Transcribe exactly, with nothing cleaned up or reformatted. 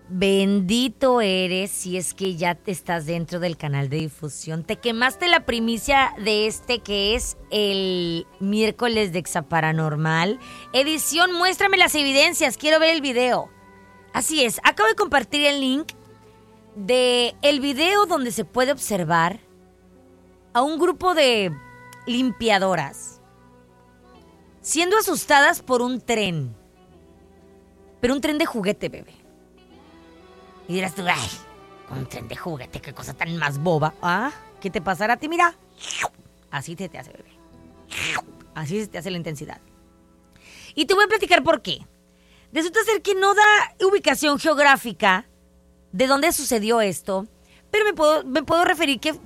Bendito eres si es que ya te estás dentro del canal de difusión. Te quemaste la primicia de este que es el miércoles de Exaparanormal. Edición, muéstrame las evidencias, quiero ver el video. Así es, acabo de compartir el link de el video donde se puede observar a un grupo de limpiadoras siendo asustadas por un tren. Pero un tren de juguete, bebé. Y dirás tú, ay, un tren de juguete, qué cosa tan más boba. Ah, ¿qué te pasará a ti? Mira, así te, te hace, bebé. Así se te hace la intensidad. Y te voy a platicar por qué. Resulta ser que no da ubicación geográfica de dónde sucedió esto, pero me puedo, me puedo referir que